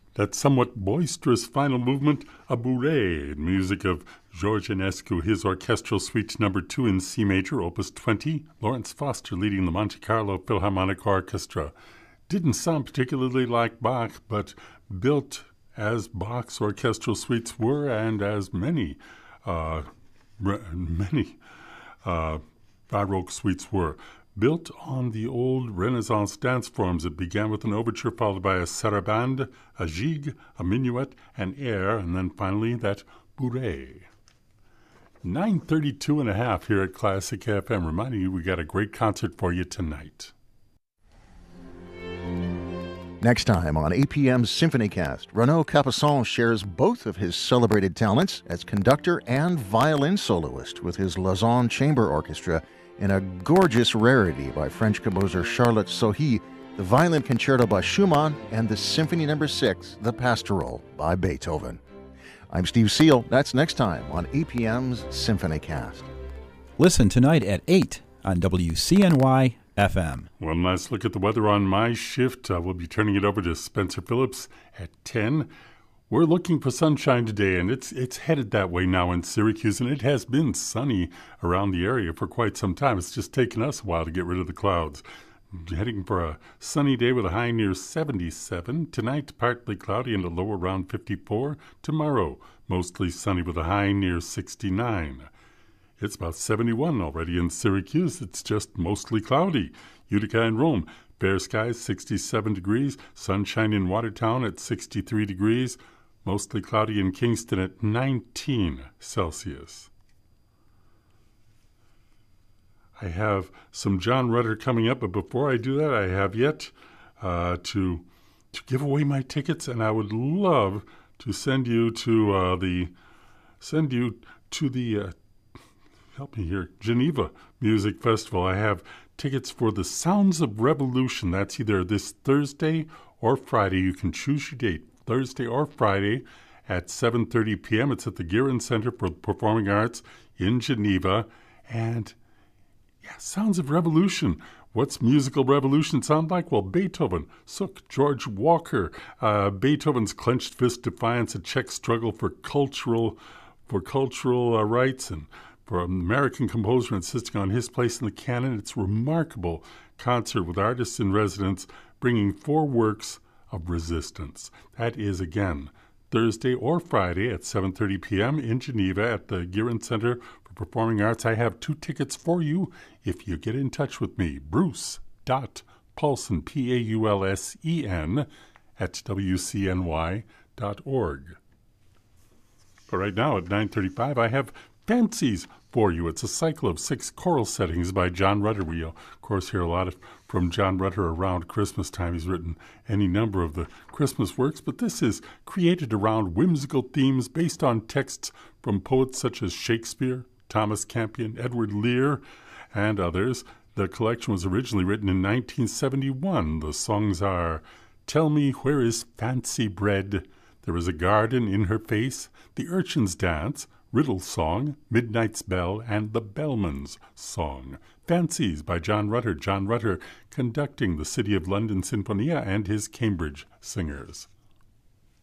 That somewhat boisterous final movement, a bourrée, music of George Enescu, his orchestral suite number 2 in C major, opus 20, Lawrence Foster leading the Monte Carlo Philharmonic Orchestra. Didn't sound particularly like Bach, but built as Bach's orchestral suites were, and as many Baroque suites were. Built on the old Renaissance dance forms, it began with an overture followed by a sarabande, a gigue, a minuet, an air, and then finally that bourrée. 9:32 and a half here at Classic FM, reminding you we got a great concert for you tonight. Next time on APM's SymphonyCast, Renaud Capuçon shares both of his celebrated talents as conductor and violin soloist with his Lausanne Chamber Orchestra in a gorgeous rarity by French composer Charlotte Sohi, the Violin Concerto by Schumann, and the Symphony No. 6, The Pastoral, by Beethoven. I'm Steve Seal. That's next time on APM's SymphonyCast. Listen tonight at 8 on WCNY FM. One last look at the weather on my shift. We'll be turning it over to Spencer Phillips at 10. We're looking for sunshine today, and it's headed that way now in Syracuse, and it has been sunny around the area for quite some time. It's just taken us a while to get rid of the clouds. Heading for a sunny day with a high near 77. Tonight, partly cloudy and a low around 54. Tomorrow, mostly sunny with a high near 69. It's about 71 already in Syracuse. It's just mostly cloudy. Utica and Rome, fair skies, 67 degrees. Sunshine in Watertown at 63 degrees. Mostly cloudy in Kingston at 19 Celsius. I have some John Rutter coming up, but before I do that, I have yet to give away my tickets, and I would love to send you to the help me here, Geneva Music Festival. I have tickets for the Sounds of Revolution. That's either this Thursday or Friday. You can choose your date, Thursday or Friday at 7:30 p.m. It's at the Guerin Center for Performing Arts in Geneva. And yeah, Sounds of Revolution. What's musical revolution sound like? Well, Beethoven, Suk, George Walker, Beethoven's clenched fist defiance, a Czech struggle for cultural rights, and for an American composer insisting on his place in the canon. It's a remarkable concert with artists in residence bringing 4 works of resistance. That is, again, Thursday or Friday at 7:30 p.m. in Geneva at the Guerin Center for Performing Arts. I have 2 tickets for you if you get in touch with me. Bruce.Paulsen, Paulsen, at WCNY.org. But right now at 9:35, I have Fancies for you. It's a cycle of 6 choral settings by John Rutter. We, of course, hear a lot from John Rutter around Christmas time. He's written any number of the Christmas works, but this is created around whimsical themes based on texts from poets such as Shakespeare, Thomas Campion, Edward Lear, and others. The collection was originally written in 1971. The songs are Tell Me Where Is Fancy Bred, There Is a Garden in Her Face, The Urchin's Dance, Riddle Song, Midnight's Bell, and The Bellman's Song. Fancies by John Rutter. John Rutter conducting the City of London Sinfonia and his Cambridge Singers.